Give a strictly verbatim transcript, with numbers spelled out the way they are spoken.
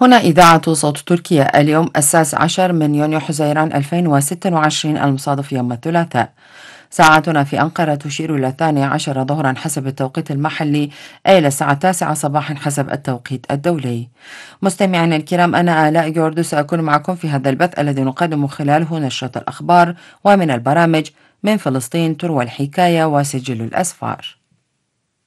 هنا إذاعة صوت تركيا. اليوم السادس عشر من يونيو حزيران ألفين وستة وعشرين المصادف يوم الثلاثاء. ساعتنا في أنقرة تشير إلى الثانية عشر ظهرا حسب التوقيت المحلي، أي إلى الساعة التاسعة صباحا حسب التوقيت الدولي. مستمعينا الكرام، أنا آلاء جوردو سأكون معكم في هذا البث الذي نقدم خلاله نشرة الأخبار ومن البرامج من فلسطين تروى الحكاية وسجل الأسفار.